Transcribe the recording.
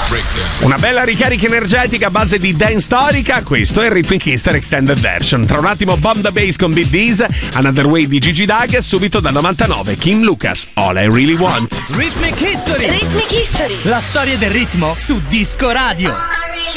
Una bella ricarica energetica a base di dance storica. Questo è il Rhythmic History Extended Version. Tra un attimo Bomb the Bass con Beat These, Another Way di Gigi Dag, subito dal 99 Kim Lucas, All I Really Want. Rhythmic History. Rhythmic History. La storia del ritmo su Disco Radio.